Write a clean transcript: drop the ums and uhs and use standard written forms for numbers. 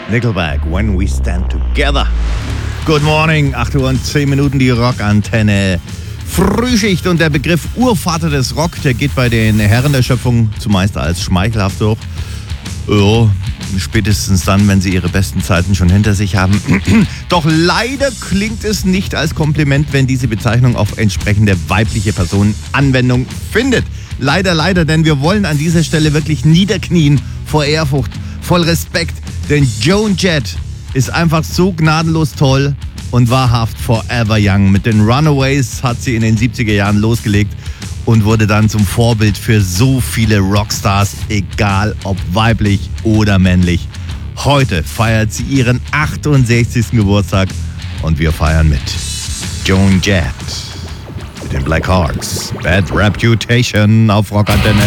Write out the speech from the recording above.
Nickelback, When We Stand Together. Good morning, 8 Uhr und 10 Minuten, die Rockantenne. Frühschicht und der Begriff Urvater des Rock, der geht bei den Herren der Schöpfung zumeist als schmeichelhaft hoch. Ja, spätestens dann, wenn sie ihre besten Zeiten schon hinter sich haben. Doch leider klingt es nicht als Kompliment, wenn diese Bezeichnung auf entsprechende weibliche Personen Anwendung findet. Leider, denn wir wollen an dieser Stelle wirklich niederknien vor Ehrfurcht, voll Respekt, denn Joan Jett ist einfach so gnadenlos toll und wahrhaft forever young. Mit den Runaways hat sie in den 70er Jahren losgelegt und wurde dann zum Vorbild für so viele Rockstars, egal ob weiblich oder männlich. Heute feiert sie ihren 68. Geburtstag und wir feiern mit Joan Jett, mit den Black Hearts, Bad Reputation auf Rockantenne.